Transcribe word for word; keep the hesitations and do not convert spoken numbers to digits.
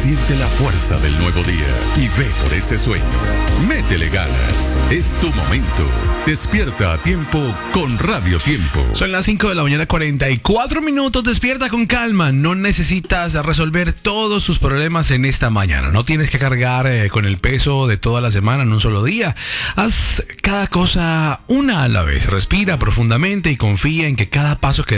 Siente la fuerza del nuevo día y ve por ese sueño. Métele ganas. Es tu momento. Despierta a tiempo con Radio Tiempo. Son las cinco de la mañana, cuarenta y cuatro minutos. Despierta con calma. No necesitas resolver todos sus problemas en esta mañana. No tienes que cargar eh, con el peso de toda la semana en un solo día. Haz cada cosa una a la vez. Respira profundamente y confía en que cada paso que